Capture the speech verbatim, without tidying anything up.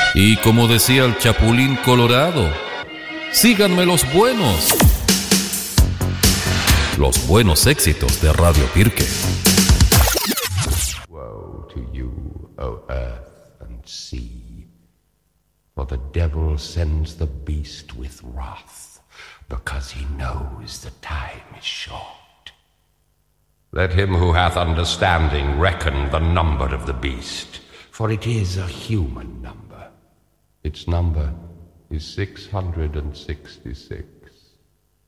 Y como decía el Chapulín Colorado, síganme los buenos. Los buenos éxitos de Radio Pirque. Woe to you, O earth and sea, for the devil sends the beast with wrath, because he knows the time is short. Let him who hath understanding reckon the number of the beast, for it is a human number. Its number is six hundred sixty-six.